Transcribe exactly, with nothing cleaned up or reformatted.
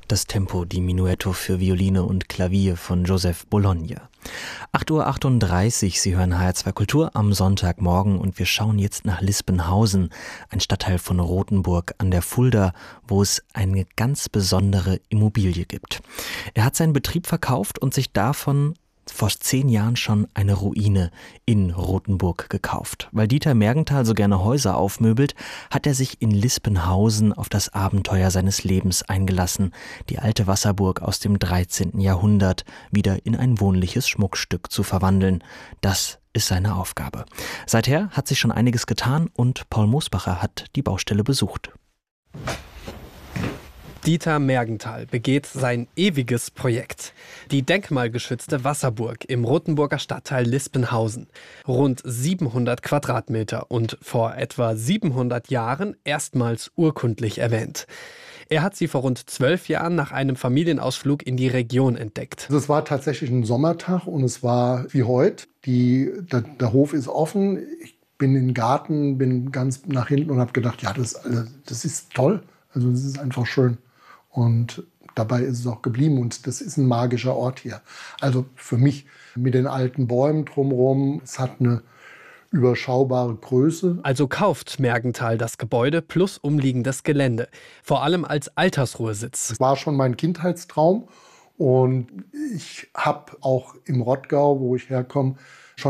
das Tempo di Minuetto für Violine und Klavier von Joseph Bologna. acht Uhr achtunddreißig, Sie hören H R zwei Kultur am Sonntagmorgen und wir schauen jetzt nach Lispenhausen, ein Stadtteil von Rothenburg an der Fulda, wo es eine ganz besondere Immobilie gibt. Er hat seinen Betrieb verkauft und sich davon vor zehn Jahren schon eine Ruine in Rothenburg gekauft. Weil Dieter Mergenthal so gerne Häuser aufmöbelt, hat er sich in Lispenhausen auf das Abenteuer seines Lebens eingelassen, die alte Wasserburg aus dem dreizehnten Jahrhundert wieder in ein wohnliches Schmuckstück zu verwandeln. Das ist seine Aufgabe. Seither hat sich schon einiges getan und Paul Mosbacher hat die Baustelle besucht. Dieter Mergenthal begeht sein ewiges Projekt. Die denkmalgeschützte Wasserburg im Rothenburger Stadtteil Lispenhausen. Rund siebenhundert Quadratmeter und vor etwa siebenhundert Jahren erstmals urkundlich erwähnt. Er hat sie vor rund zwölf Jahren nach einem Familienausflug in die Region entdeckt. Also es war tatsächlich ein Sommertag und es war wie heute. Die, der, der Hof ist offen. Ich bin in den Garten, bin ganz nach hinten und habe gedacht, ja, das, das ist toll. Also das ist einfach schön. Und dabei ist es auch geblieben und das ist ein magischer Ort hier. Also für mich mit den alten Bäumen drumherum, es hat eine überschaubare Größe. Also kauft Mergenthal das Gebäude plus umliegendes Gelände, vor allem als Altersruhesitz. Das war schon mein Kindheitstraum und ich habe auch im Rottgau, wo ich herkomme,